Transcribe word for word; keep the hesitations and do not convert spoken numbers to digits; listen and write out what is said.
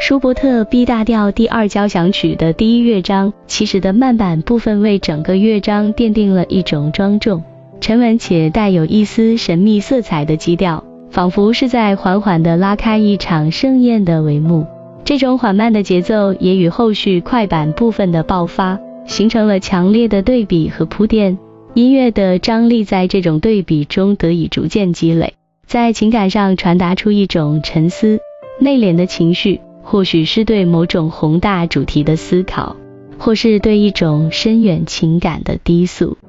舒伯特 B 大调第二交响曲的第一乐章起始的慢板部分为整个乐章奠定了一种庄重、沉稳且带有一丝神秘色彩的基调，仿佛是在缓缓地拉开一场盛宴的帷幕。这种缓慢的节奏也与后续快板部分的爆发形成了强烈的对比和铺垫，音乐的张力在这种对比中得以逐渐积累，在情感上传达出一种沉思、内敛的情绪，或许是对某种宏大主题的思考，或是对一种深远情感的低诉。